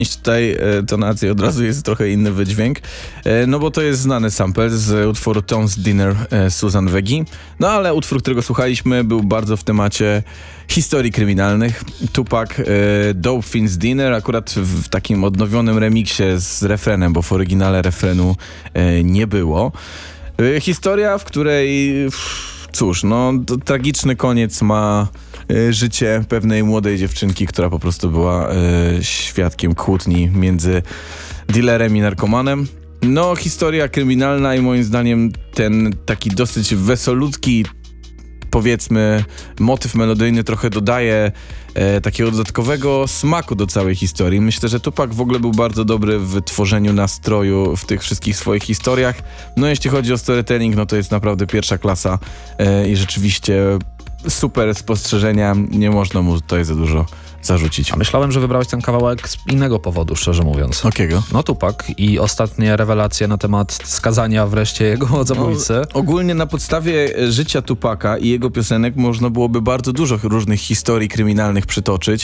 tutaj tonacji od razu jest trochę inny wydźwięk, no bo to jest znany sample z utworu Tom's Dinner Susan Vegi, no ale utwór, którego słuchaliśmy, był bardzo w temacie historii kryminalnych. Tupac Dope Fiends Dinner, akurat w takim odnowionym remiksie z refrenem, bo w oryginale refrenu nie było. Historia, w której cóż, no tragiczny koniec ma życie pewnej młodej dziewczynki, która po prostu była świadkiem kłótni między dealerem i narkomanem. No, historia kryminalna i moim zdaniem ten taki dosyć wesolutki, powiedzmy, motyw melodyjny trochę dodaje takiego dodatkowego smaku do całej historii. Myślę, że Tupac w ogóle był bardzo dobry w tworzeniu nastroju w tych wszystkich swoich historiach. No, jeśli chodzi o storytelling, no to jest naprawdę pierwsza klasa i rzeczywiście super spostrzeżenia, nie można mu tutaj za dużo zarzucić. A myślałem, że wybrałeś ten kawałek z innego powodu, szczerze mówiąc. Jakiego? No Tupac i ostatnie rewelacje na temat skazania wreszcie jego zabójcy. No, ogólnie na podstawie życia Tupaca i jego piosenek można byłoby bardzo dużo różnych historii kryminalnych przytoczyć.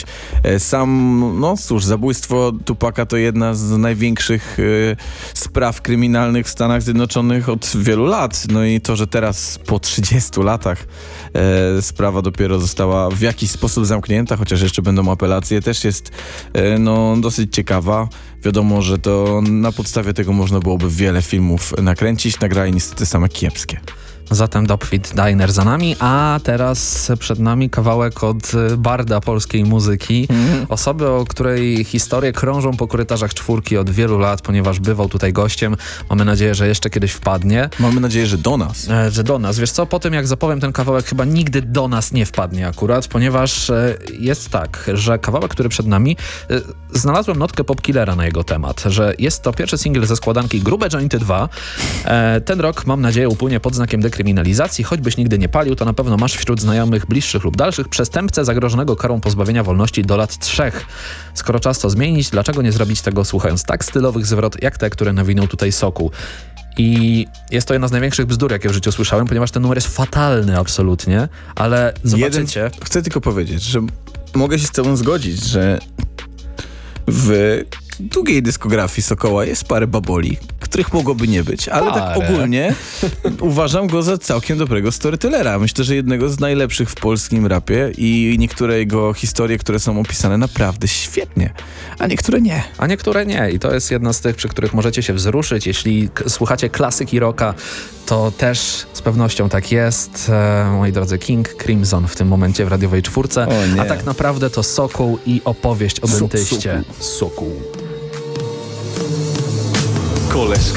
Zabójstwo Tupaca to jedna z największych spraw kryminalnych w Stanach Zjednoczonych od wielu lat. No i to, że teraz po 30 latach sprawa dopiero została w jakiś sposób zamknięta, chociaż jeszcze będą apelacje, też jest dosyć ciekawa. Wiadomo, że to na podstawie tego można byłoby wiele filmów nakręcić, nagrali niestety same kiepskie. Zatem Dope Fiends Dinner za nami, a teraz przed nami kawałek od barda polskiej muzyki. Osoby, o której historie krążą po korytarzach czwórki od wielu lat, ponieważ bywał tutaj gościem. Mamy nadzieję, że jeszcze kiedyś wpadnie. Mamy nadzieję, że do nas. Że do nas. Wiesz co, po tym jak zapowiem ten kawałek, chyba nigdy do nas nie wpadnie akurat, ponieważ jest tak, że kawałek, który przed nami, znalazłem notkę Popkillera na jego temat, że jest to pierwszy singiel ze składanki Grube Jointy 2. Ten rok, mam nadzieję, upłynie pod znakiem dekryminalizacji. Choćbyś nigdy nie palił, to na pewno masz wśród znajomych bliższych lub dalszych przestępcę zagrożonego karą pozbawienia wolności do lat 3. Skoro czas to zmienić, dlaczego nie zrobić tego słuchając tak stylowych zwrot, jak te, które nawinął tutaj Sokół? I jest to jedna z największych bzdur, jakie w życiu słyszałem, ponieważ ten numer jest fatalny absolutnie, ale zobaczycie... Chcę tylko powiedzieć, że mogę się z tobą zgodzić, że w długiej dyskografii Sokoła jest parę baboli, których mogłoby nie być, ale tak ogólnie uważam go za całkiem dobrego storytellera. Myślę, że jednego z najlepszych w polskim rapie i niektóre jego historie, które są opisane naprawdę świetnie, a niektóre nie. A niektóre nie i to jest jedna z tych, przy których możecie się wzruszyć. Jeśli słuchacie klasyki rocka, to też z pewnością tak jest. Moi drodzy, King Crimson w tym momencie w radiowej czwórce, a tak naprawdę to Sokół i opowieść o dentyście. Sokół. Koleżka